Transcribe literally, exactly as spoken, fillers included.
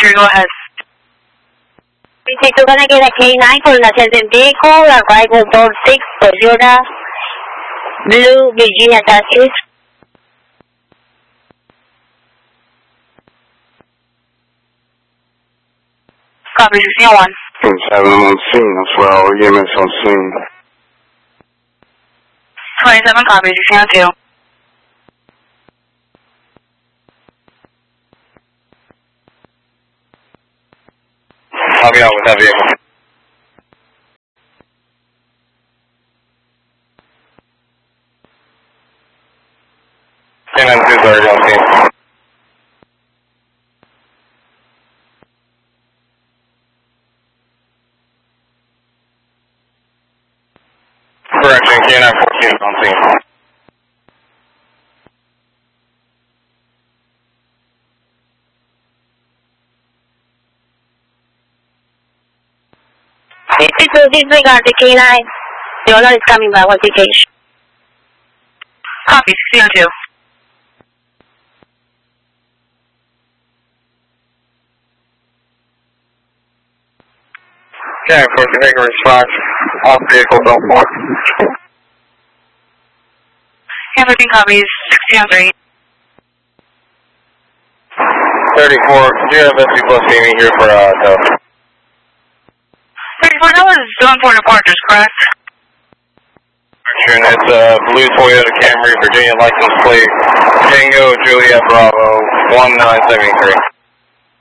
Sure, go ahead. Take to gonna get a K nine for an attendant vehicle, arrival Dole six, Toyota, Blue, Virginia taxi. Copy, Virginia one. seven on scene as well, E M S on scene. twenty-seven, copy, Virginia two. I'll be out with that vehicle. K nine two thirty on scene. Correction, K nine fourteen on scene. fifty-two, disregard the K nine. The owner is coming by notification. Copy, C O two. Okay, for the make a response, all vehicles on board. Everything copies, sixty on three. thirty-four, do you have S C plus Amy here for uh, Delta? thirty-four, that was zone four departures, correct? And it's a blue Toyota Camry, Virginia license plate, Tango Juliet Bravo one nine seven three.